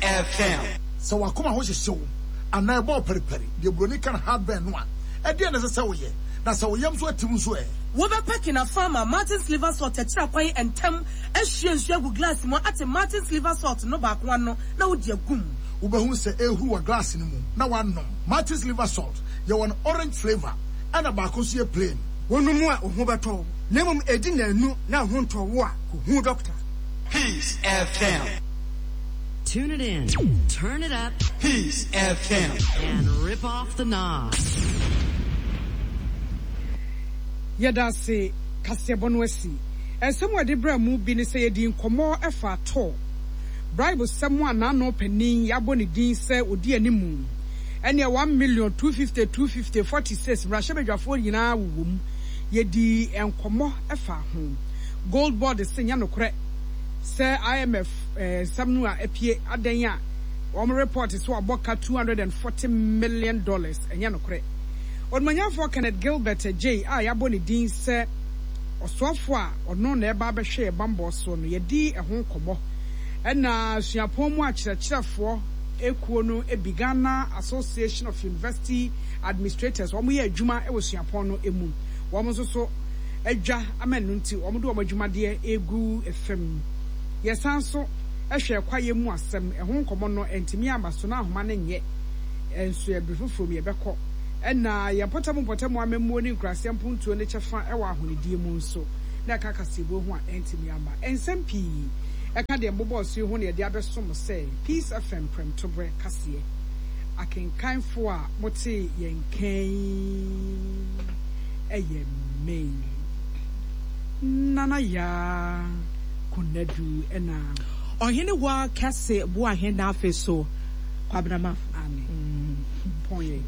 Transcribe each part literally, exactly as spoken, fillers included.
F M. So wakoma ho hyehyɛ and na ebo periperi de broni kan heartburn no a e de na se wo ye na se wo yam so atim so e wo be pack in a farmer Martin's liver salt etira kwan entem ehwie nsu agu glass mo ate Martin's liver salt no ba ko no na wo de agum wo be hu se ehu wa glass ni mu na wanom Martin's liver salt ye won orange flavor and ba ko so ye plain wonu mu a ohu beto na mum edi na anu na ho nto wo a ko hu doctor. Peace F M. Tune it in, turn it up, Peace F M, and rip off the knob. Yada se kasebonu esi. Esemu ade bra mu bi ne se yedi nkomo efa to. Bribe semu ana no penin yabo ne din se odi animu. Ene one million two fifty two fifty forty-six brashebedwafo nyina wowom. Yedi enkomo efa ho. Gold board se nya nokre. Sir I M F eh samnu a epie adanya one report is so about two hundred forty million dollars enya nokre onmanya for Kenneth Gilbert J a yabo ne din se osofo a ono na eba behwe bambo so no yedi ehon komo ena suapon mu akirachirafo ekuo no ebigana Association of University Administrators wo ye adwuma e wo suapon no emu wo mo so so adwa amanu nti wo mo do wo adwuma de egu efem yesanso ehwe kwaye mu asem ehon komo no entimi abaso na ahoma ne nye enso e brefofom ye beko ena ye potamu potamu amemmo ni nkrase mpuntuo ne chefa e wa ahonidie mu nso na kaka sebo ho a entimi amba ensempi eka de mbobo so ho ne de abesom se Peace F M prem tobre kase akenkanfo a mote yenkan eye me nana ya kunadu ena ohene wa kase bo ahene afeso kwabrama amen point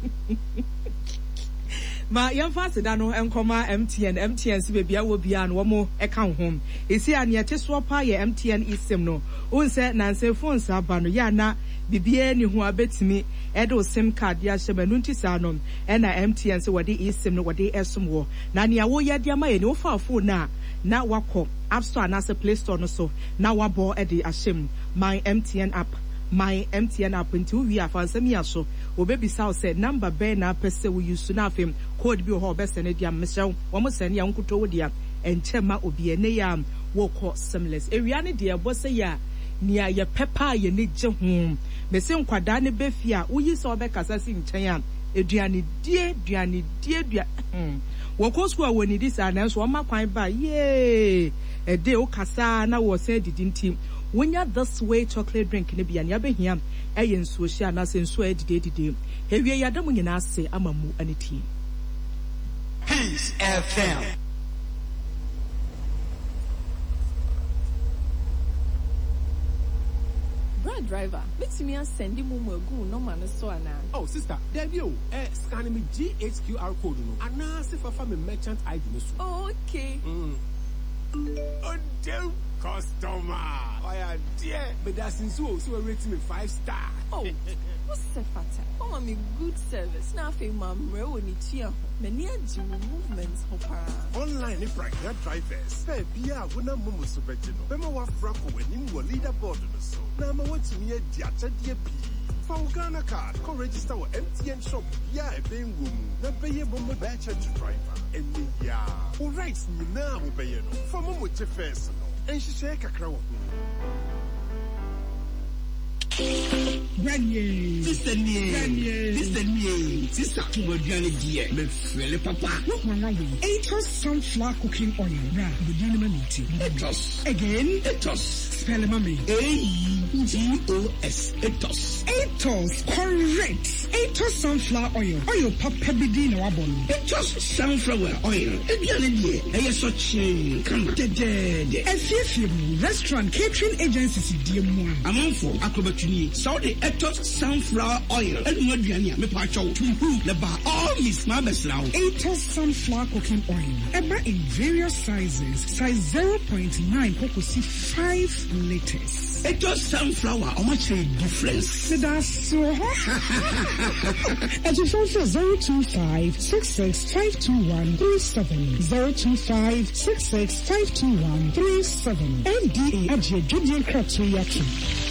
ma yamfa seda no enkoma M T N M T N si bebia wo bia no wo eka hom esi ane ete so pa ye M T N isem no unse nanse phone sa ba no ya na bibia ni ho abetimi edo sim card ya hye manu ntisa no e na M T N se wode isem no wode esom wo na ne awo ya dia ma ye ne wo fa phone na na wako App Store na se Play Store no so na wabo e de ahyem my M T N app my M T N app nti wi afansam ya so obebisa say number be na pese we use na afem code bi ho be sene dia mesrew wo mo sene ya nkuto wo dia enchema obi ene ya wo ko seamless ewia ne dia bo se ya nia ye pepa ye ne je ho mese nkwada ne befia uyi so be kasa si nchen ya eduane die duane die dua wo ko school woni dis ananso wo makwan ba ye e de o kasa na wo se didi ntim wonya this way chocolate drink ne bia ne abehia eye nsuo hia na se nsuo edide edide hewie yadamu nyina ase amamu aneti Peace F M. Brad driver, let me send you more go no man so ana. Oh sister, there you eh scan me G H Q R code no. Ana se fa fa me merchant I D no so. Oh, okay. Mm. Oh damn customer. Oh yeah, dear. But that's in so so rate me five star. Oh. What's the fatter? Oh, me good service. Now fe mam re woni tia ho. Many aji movements ho para. Online if right drivers. Be bia wona momo so beje no. Be ma wa fra ko wani mo leaderboard no so. Na ma watimi e dia chadie pi. For Ghana card, go register with M T N shop. Yeah, a paying room. Na be ye bomba batch driver. And me ya. All right, ni na mo be no. For momo che first no. And she share kakra wo. Granny, sister me, Granny, sister me, sister to go Granny dear, me feel papa. Look my way. Atos sunflower cooking oil. Ra, the Granny meeting. Atos. Again, Atos. Spell mommy. A E T O S. Atos. Atos. Correct. Atos sunflower oil. Oil papa bidi na wabon. Atos sunflower oil. Granny dear. Hey, so chin. Come on. Dead. A few restaurant catering agencies dear one. I'm on for acrobat. Saudi Atos sunflower oil. And what Granny, me pacho. The bar all Miss Mabes now. Atos sunflower cooking oil. Ever in various sizes. Size zero point nine Pocosi five liters. Atos sunflower. How much a difference? That's so And you phone for zero two five six six five two one three seven zero two five six six five two one three seven. N D A at your Judy Kratuyaki.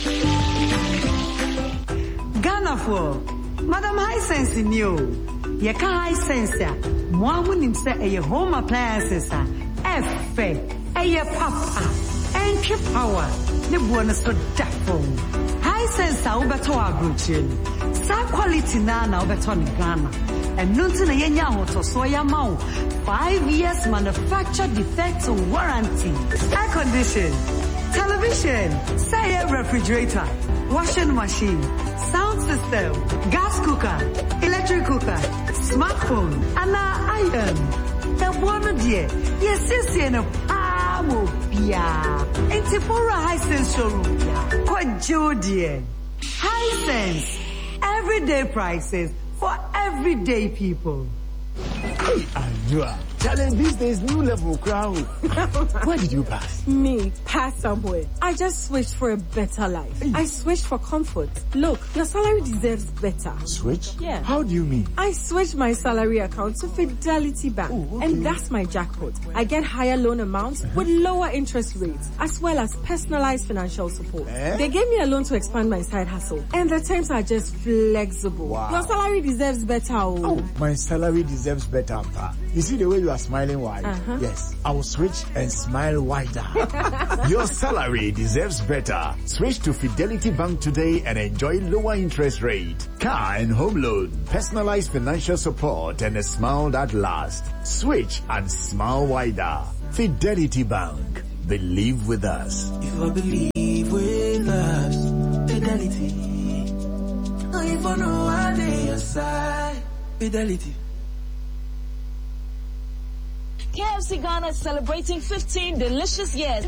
Ghana for Madam High Sense in you. Yeka High Sense ya. Mwamu nimse eye home appliances a. Efe. Eye papa. Entry power. Ne buona so dafo. High Sense a ubeto agrucheni. Sa quality na na ubeto ni Ghana. And nunti na yenya hoto so ya mau. Five years manufacture defects warranty. Air condition. Television. Say refrigerator. Washing machine. Sound system. Gas cooker. Electric cooker. Smartphone. And iron. The one dear. Yes, yes, yes, no. Ah, bia. Intipora High Sense showroom. Kwajo dear. High Sense. Everyday prices for everyday people. Hey, Andrea. Challenge these days, new level crowd. Where did you pass? Me, pass somewhere. I just switched for a better life. Hey. I switched for comfort. Look, your salary deserves better. Switch? Yeah. How do you mean? I switched my salary account to Fidelity Bank. Ooh, okay. And that's my jackpot. I get higher loan amounts uh-huh. with lower interest rates, as well as personalized financial support. Eh? They gave me a loan to expand my side hustle. And the terms are just flexible. Wow. Your salary deserves better. Oh, oh my salary deserves better, Pa. You see the way you are smiling wide? Uh-huh. Yes, I will switch and smile wider. Your salary deserves better. Switch to Fidelity Bank today and enjoy lower interest rate, car and home loan, personalized financial support, and a smile that lasts. Switch and smile wider. Fidelity Bank. Believe with us. If I believe with us, Fidelity. If I know I lay aside, Fidelity. K F C Ghana is celebrating fifteen delicious years.